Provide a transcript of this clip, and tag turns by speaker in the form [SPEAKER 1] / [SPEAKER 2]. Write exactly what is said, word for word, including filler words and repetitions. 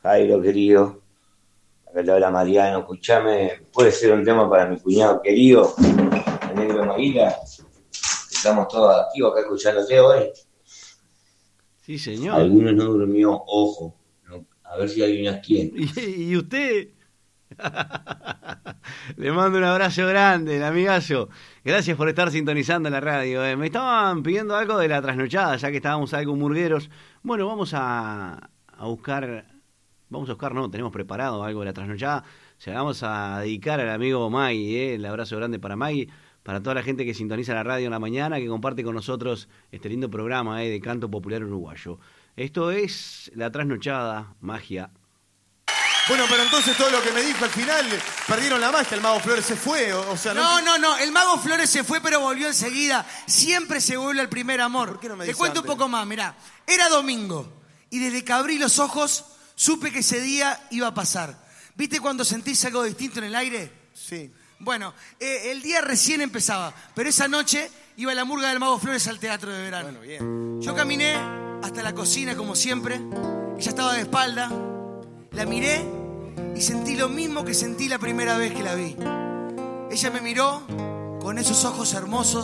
[SPEAKER 1] Jairo, querido. Acá te habla Mariano. Escuchame, puede ser un tema para mi cuñado querido, el negro Maguila. Estamos todos activos acá escuchándote hoy.
[SPEAKER 2] Sí, señor.
[SPEAKER 1] Algunos no durmió, ojo. No, a ver si adivinas quién.
[SPEAKER 2] ¿Y, y usted? Le mando un abrazo grande, el amigazo. Gracias por estar sintonizando la radio. Eh. Me estaban pidiendo algo de la trasnochada, ya que estábamos algo murgueros. Bueno, vamos a, a buscar... Vamos a buscar, no, tenemos preparado algo de la trasnochada. Se la vamos a dedicar al amigo Magui, ¿eh? El abrazo grande para Magui, para toda la gente que sintoniza la radio en la mañana, que comparte con nosotros este lindo programa ¿eh? de canto popular uruguayo. Esto es la trasnochada, magia.
[SPEAKER 3] Bueno, pero entonces todo lo que me dijo al final, perdieron la magia, el Mago Flores se fue, o, o sea...
[SPEAKER 4] No, no, no, el Mago Flores se fue, pero volvió enseguida. Siempre se vuelve al primer amor.
[SPEAKER 3] ¿Por qué no me
[SPEAKER 4] Te
[SPEAKER 3] dice
[SPEAKER 4] cuento
[SPEAKER 3] antes?
[SPEAKER 4] un poco más, mirá. Era domingo, y desde que abrí los ojos, supe que ese día iba a pasar. ¿Viste cuando sentís algo distinto en el aire?
[SPEAKER 3] Sí.
[SPEAKER 4] Bueno, eh, el día recién empezaba, pero esa noche iba la murga del Mago Flores al teatro de verano.
[SPEAKER 3] Bueno, bien.
[SPEAKER 4] Yo caminé hasta la cocina como siempre, ella estaba de espalda, la miré y sentí lo mismo que sentí la primera vez que la vi. Ella me miró con esos ojos hermosos